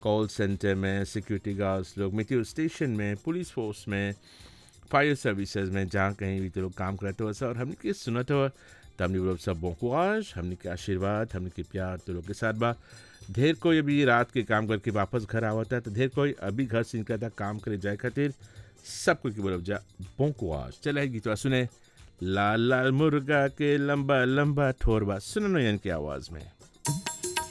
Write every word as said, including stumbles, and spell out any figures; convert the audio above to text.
Call centre में, security guards लोग, metro station में, पुलिस फोर्स में, फायर सर्विसेज में, जहाँ कहीं भी तो लोग काम करते हो सर, और हमने के सुनत हो तो हमने बोलो सब bon courage, हमने के आशीर्वाद, हमने के प्यार तो लोग के साथ बा। ढेर कोई अभी रात के काम करके वापस घर आवता है, तो ढेर कोई अभी घर से निकलता काम करे जाए खातिर सबको की बोलो जा bon courage। चले गीतवा सुने, लाल लाल मुर्गा के लंबा लंबा ठोरबा, सुनो यन की आवाज़ में।